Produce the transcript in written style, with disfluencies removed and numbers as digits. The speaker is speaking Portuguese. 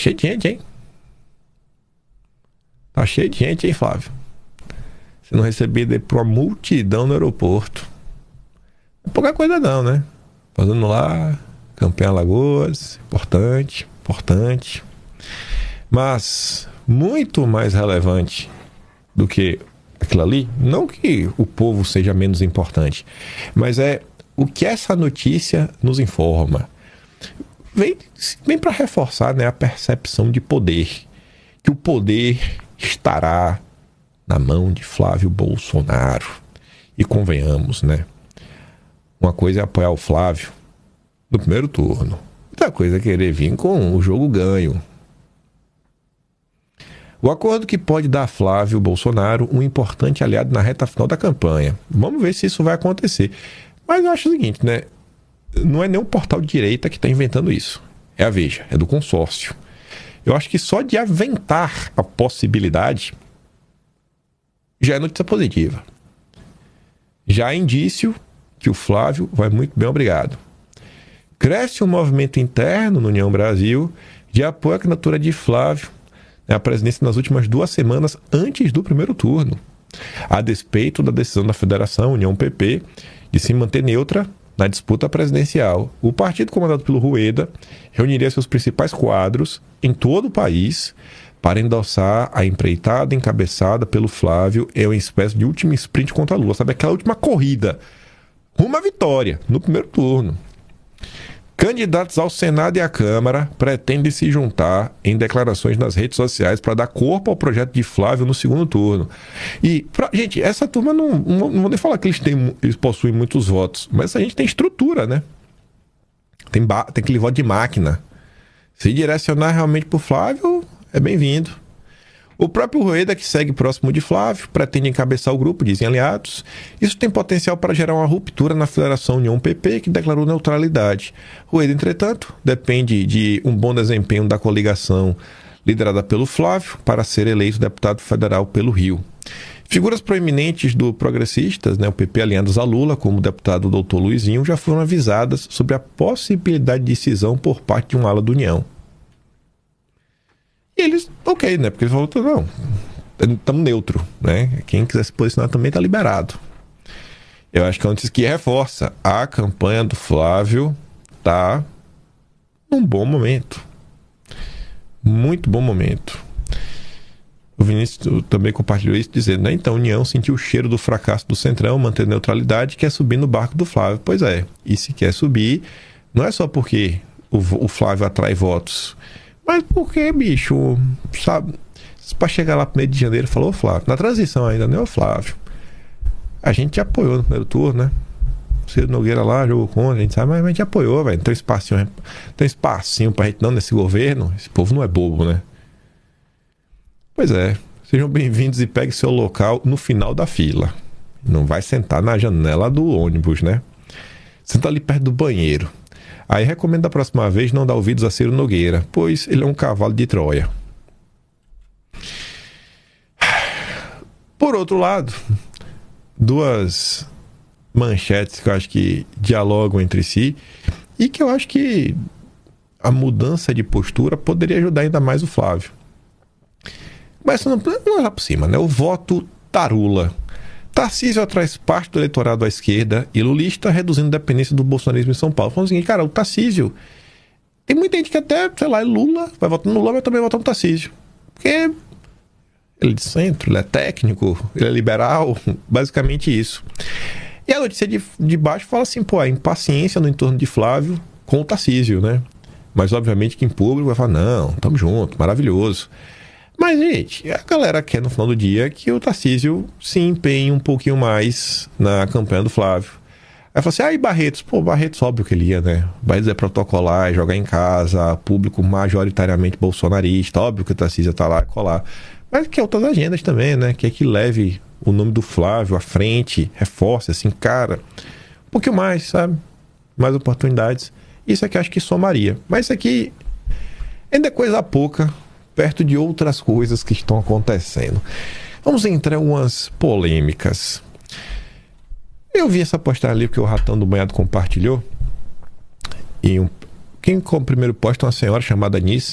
cheio de gente, hein? Tá cheio de gente, hein, Flávio? Você não recebido por uma multidão no aeroporto. Não é pouca coisa não, né? Fazendo lá, Campanha Alagoas, importante. Mas muito mais relevante do que aquilo ali, não que o povo seja menos importante, mas é o que essa notícia nos informa. Vem para reforçar, né, a percepção de poder, que o poder estará na mão de Flávio Bolsonaro. E convenhamos, né? Uma coisa é apoiar o Flávio no primeiro turno, outra coisa é querer vir com o jogo ganho. O acordo que pode dar a Flávio Bolsonaro um importante aliado na reta final da campanha. Vamos ver se isso vai acontecer. Mas eu acho o seguinte, né? Não é nem um portal de direita que está inventando isso. É a Veja, é do consórcio. Eu acho que só de aventar a possibilidade já é notícia positiva. Já há indício que o Flávio vai muito bem, obrigado. Cresce um movimento interno no União Brasil de apoio à candidatura de Flávio à presidência nas últimas 2 semanas antes do primeiro turno, a despeito da decisão da Federação União PP de se manter neutra na disputa presidencial. O partido comandado pelo Rueda reuniria seus principais quadros em todo o país para endossar a empreitada encabeçada pelo Flávio em uma espécie de último sprint contra a Lula, sabe? Aquela última corrida rumo à vitória no primeiro turno. Candidatos ao Senado e à Câmara pretendem se juntar em declarações nas redes sociais para dar corpo ao projeto de Flávio no segundo turno. E, gente, essa turma não vou nem falar que eles possuem muitos votos, mas a gente tem estrutura, né? Tem aquele voto de máquina. Se direcionar realmente para o Flávio, é bem-vindo. O próprio Rueda, que segue próximo de Flávio, pretende encabeçar o grupo, dizem aliados. Isso tem potencial para gerar uma ruptura na Federação União-PP, que declarou neutralidade. Rueda, entretanto, depende de um bom desempenho da coligação liderada pelo Flávio para ser eleito deputado federal pelo Rio. Figuras proeminentes do Progressistas, né, o PP aliados a Lula, como o deputado Dr. Luizinho, já foram avisadas sobre a possibilidade de cisão por parte de uma ala da União. E eles, ok, né? Porque eles falaram, não, estamos neutro, né? Quem quiser se posicionar também está liberado. Eu acho que é uma notícia que reforça. A campanha do Flávio está num bom momento. Muito bom momento. O Vinícius também compartilhou isso, dizendo, né? Então a União sentiu o cheiro do fracasso do Centrão, manter neutralidade, e quer subir no barco do Flávio. Pois é, e se quer subir, não é só porque o Flávio atrai votos, mas porque, bicho, sabe, para chegar lá 1º de janeiro, falou, Flávio, na transição ainda, né, o Flávio, a gente te apoiou no primeiro turno, né? O Ciro Nogueira lá jogou contra, a gente sabe, mas a gente apoiou, velho. Tem um espacinho pra gente não nesse governo. Esse povo não é bobo, né? Pois é, sejam bem-vindos e pegue seu local no final da fila. Não vai sentar na janela do ônibus, né? Senta ali perto do banheiro. Aí recomendo da próxima vez não dar ouvidos a Ciro Nogueira, pois ele é um cavalo de Troia. Por outro lado, 2 manchetes que eu acho que dialogam entre si e que eu acho que a mudança de postura poderia ajudar ainda mais o Flávio. Mas não lá por cima, né? O voto Tarula. Tarcísio atrai parte do eleitorado à esquerda e lulista, reduzindo a dependência do bolsonarismo em São Paulo. Falando o seguinte, cara, o Tarcísio, tem muita gente que até, sei lá, é Lula, vai votar no Lula, mas também vai votar no Tarcísio. Porque ele é de centro, ele é técnico, ele é liberal, basicamente isso. E a notícia de baixo fala assim, pô, a impaciência no entorno de Flávio com o Tarcísio, né? Mas obviamente que em público vai falar, não, tamo junto, maravilhoso. Mas, gente, a galera quer no final do dia que o Tarcísio se empenhe um pouquinho mais na campanha do Flávio. Aí fala assim, e Barretos? Pô, Barretos, óbvio que ele ia, né? Barretos é protocolar, é jogar em casa, público majoritariamente bolsonarista, óbvio que o Tarcísio tá lá e colar. Mas quer outras agendas também, né? Quer que leve o nome do Flávio à frente, reforce, assim, cara, um pouquinho mais, sabe? Mais oportunidades. Isso aqui acho que somaria. Mas isso aqui ainda é coisa pouca, perto de outras coisas que estão acontecendo. Vamos entrar em umas polêmicas. Eu vi essa postagem ali que o Ratão do Banhado compartilhou. E quem com o primeiro post é uma senhora chamada Nice,